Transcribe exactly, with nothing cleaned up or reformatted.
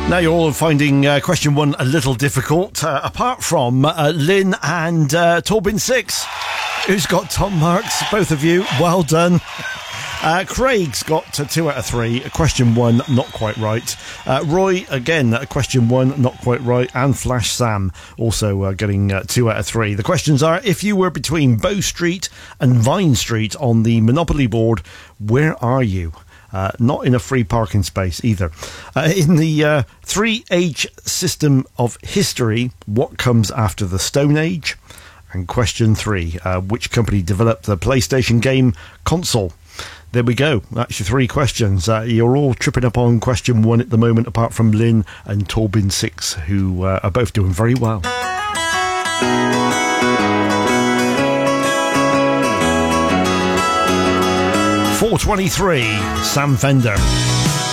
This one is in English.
Now you're all finding uh, question one a little difficult, uh, apart from uh, Lynn and uh, Torbin six, who's got top marks. Both of you, well done. Uh, Craig's got uh, two out of three. Question one, not quite right. Uh, Roy, again, uh, question one, not quite right. And Flash Sam, also uh, getting uh, two out of three. The questions are, if you were between Bow Street and Vine Street on the Monopoly board, where are you? Uh, not in a free parking space either. Uh, in the uh, three H system of history, what comes after the Stone Age? And question three, uh, which company developed the PlayStation game console? There we go. That's your three questions. Uh, you're all tripping up on question one at the moment, apart from Lynn and Torbin six, who uh, are both doing very well. four twenty-three, Sam Fender.